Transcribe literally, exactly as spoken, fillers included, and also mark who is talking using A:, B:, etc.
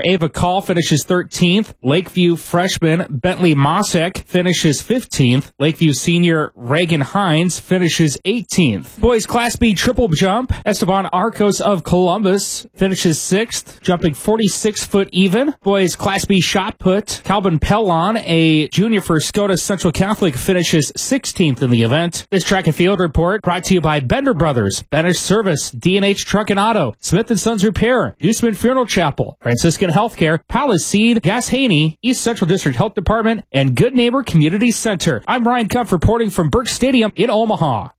A: Ava Call finishes thirteenth. Lakeview freshman Bentley Mosek finishes fifteenth. Lakeview senior Reagan Hines finishes eighteenth. Boys Class B triple jump, Esteban Arcos of Columbus finishes sixth, jumping forty-six foot even. Boys Class B shot put, Calvin Pellon, a junior for Scotus Central Catholic, finishes sixteenth in the event. This track and field report brought to you by Bender Brothers, Benish Service, D and H Truck and Auto, Smith and Sons Repair, Huseman Funeral Chapel, Franciscan Healthcare, Palace Seed, Gas Haney, East Central District Health Department, and Good Neighbor Community Center. I'm Ryan Cuff reporting from Burke Stadium in Omaha.